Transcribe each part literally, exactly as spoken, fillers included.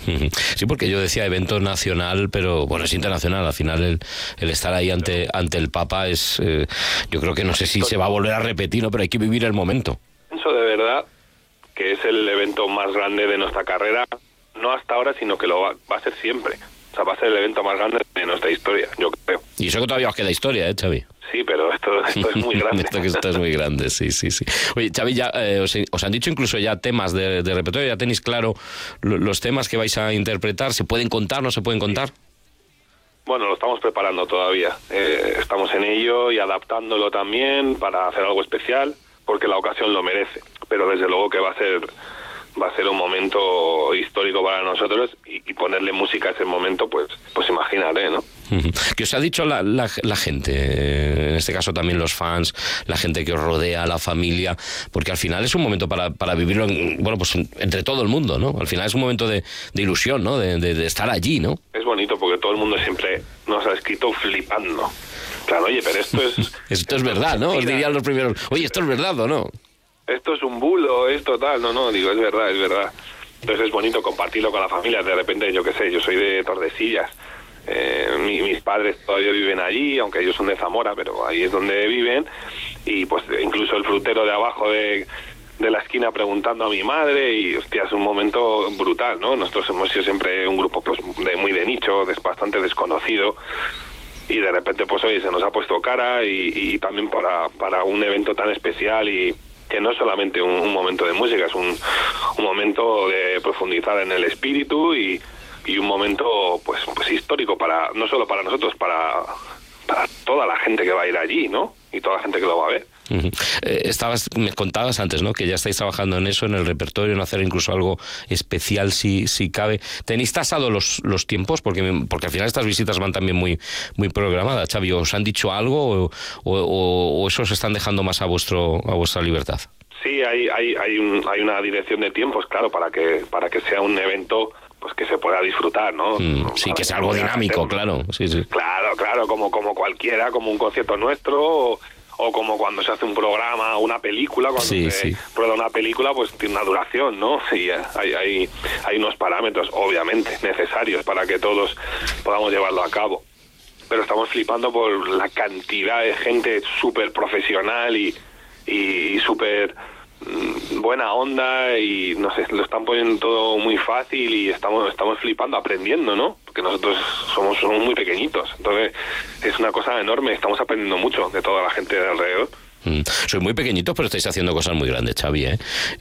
Sí, porque yo decía evento nacional, pero bueno, es internacional. Al final el, el estar ahí ante ante el Papa es, eh, yo creo que no sé si se va a volver a repetir, ¿no? Pero hay que vivir el momento. Eso de verdad que es el evento más grande de nuestra carrera, no hasta ahora, sino que lo va, va a ser siempre. O sea, va a ser el evento más grande de nuestra historia, yo creo. Y eso que todavía os queda historia, ¿eh, Xavi? Sí, pero esto, esto es muy grande. esto, que esto es muy grande, sí, sí, sí. Oye, Xavi, ya, eh, os, os han dicho incluso ya temas de, de repertorio, ya tenéis claro lo, los temas que vais a interpretar, ¿se pueden contar, no se pueden contar? Bueno, lo estamos preparando todavía. Eh, estamos en ello y adaptándolo también para hacer algo especial, porque la ocasión lo merece. Pero desde luego que va a ser va a ser un momento histórico para nosotros y, y ponerle música a ese momento, pues pues imagínate, ¿no? ¿Qué os ha dicho la, la, la gente? En este caso también los fans, la gente que os rodea, la familia, porque al final es un momento para, para vivirlo, en, bueno, pues entre todo el mundo, ¿no? Al final es un momento de, de ilusión, ¿no? De, de, de estar allí, ¿no? Es bonito porque todo el mundo siempre nos ha escrito flipando. Claro, oye, pero esto es... esto es verdad, ¿no? Os dirían los primeros, oye, ¿esto es verdad o no? Esto es un bulo, esto tal, no, no, digo, es verdad, es verdad. Entonces es bonito compartirlo con la familia, de repente, yo qué sé, yo soy de Tordesillas, eh, mi, mis padres todavía viven allí, aunque ellos son de Zamora, pero ahí es donde viven, y pues incluso el frutero de abajo de, de la esquina preguntando a mi madre, y hostia, es un momento brutal, ¿no? Nosotros hemos sido siempre un grupo pues de muy de nicho, de, bastante desconocido, y de repente pues oye, se nos ha puesto cara, y, y también para, para un evento tan especial y que no es solamente un, un momento de música, es un, un momento de profundizar en el espíritu y, y un momento pues pues histórico para no solo para nosotros, para para toda la gente que va a ir allí, ¿no? Y toda la gente que lo va a ver. Uh-huh. Eh, estabas, me contabas antes, ¿no? Que ya estáis trabajando en eso, en el repertorio, en hacer incluso algo especial si si cabe. ¿Tenéis tasado los los tiempos? Porque porque al final estas visitas van también muy muy programadas. Xavi, ¿os han dicho algo o, o, o eso os están dejando más a vuestro a vuestra libertad? Sí, hay hay hay, un, hay una dirección de tiempos, claro, para que para que sea un evento pues que se pueda disfrutar, ¿no? Mm, sí, que sea algo dinámico, hacer, claro, sí, sí. Claro, claro, como como cualquiera, como un concierto nuestro, o, o como cuando se hace un programa, una película, cuando sí, se sí. rueda una película, pues tiene una duración, ¿no? Y hay, hay, hay unos parámetros, obviamente, necesarios para que todos podamos llevarlo a cabo. Pero estamos flipando por la cantidad de gente súper profesional y, y, y súper buena onda y no sé, lo están poniendo todo muy fácil y estamos estamos flipando, aprendiendo, ¿no? Porque nosotros somos, somos muy pequeñitos, entonces es una cosa enorme, estamos aprendiendo mucho de toda la gente de alrededor. Mm. Sois muy pequeñitos, pero estáis haciendo cosas muy grandes, Xavi, ¿eh?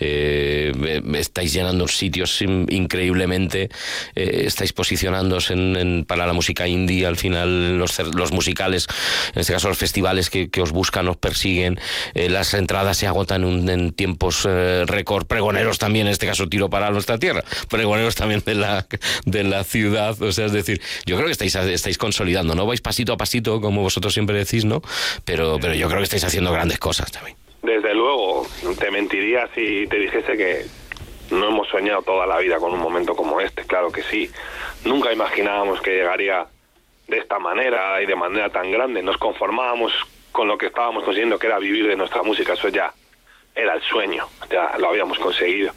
Eh, estáis llenando sitios increíblemente, eh, estáis posicionándoos en, en, para la música indie, al final los, los musicales, en este caso los festivales que, que os buscan, os persiguen, eh, las entradas se agotan en, en tiempos eh, récord, pregoneros también, en este caso tiro para nuestra tierra, pregoneros también de la, de la ciudad, o sea, es decir, yo creo que estáis, estáis consolidando, ¿no? Vais pasito a pasito, como vosotros siempre decís, ¿no? Pero, pero yo creo que estáis haciendo grandes cosas también. Desde luego, te mentiría si te dijese que no hemos soñado toda la vida con un momento como este, claro que sí. Nunca imaginábamos que llegaría de esta manera y de manera tan grande. Nos conformábamos con lo que estábamos consiguiendo, que era vivir de nuestra música. Eso ya era el sueño, ya lo habíamos conseguido.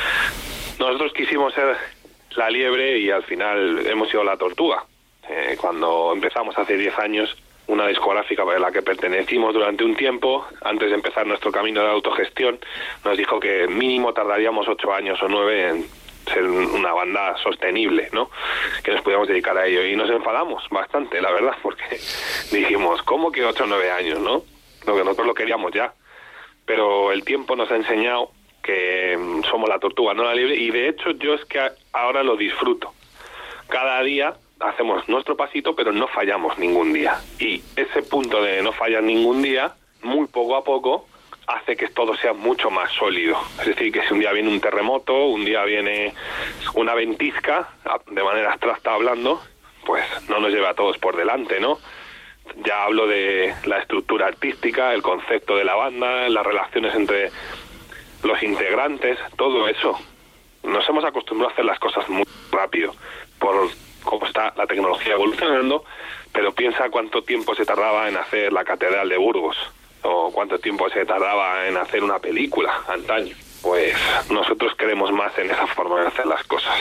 Nosotros quisimos ser la liebre y al final hemos sido la tortuga. Eh, cuando empezamos hace diez años, una discográfica a la que pertenecimos durante un tiempo, antes de empezar nuestro camino de autogestión, nos dijo que mínimo tardaríamos ocho años o nueve en ser una banda sostenible, ¿no? Que nos pudiéramos dedicar a ello. Y nos enfadamos bastante, la verdad, porque dijimos, ¿cómo que ocho o nueve años, no? Lo que nosotros lo queríamos ya. Pero el tiempo nos ha enseñado que somos la tortuga, no la liebre, y de hecho yo es que ahora lo disfruto. Cada día hacemos nuestro pasito, pero no fallamos ningún día. Y ese punto de no fallar ningún día, muy poco a poco, hace que todo sea mucho más sólido. Es decir, que si un día viene un terremoto, un día viene una ventisca, de manera abstracta hablando, pues no nos lleva a todos por delante, ¿no? Ya hablo de la estructura artística, el concepto de la banda, las relaciones entre los integrantes, todo eso. Nos hemos acostumbrado a hacer las cosas muy rápido, por cómo está la tecnología evolucionando, pero piensa cuánto tiempo se tardaba en hacer la Catedral de Burgos, o cuánto tiempo se tardaba en hacer una película antaño. Pues nosotros creemos más en esa forma de hacer las cosas.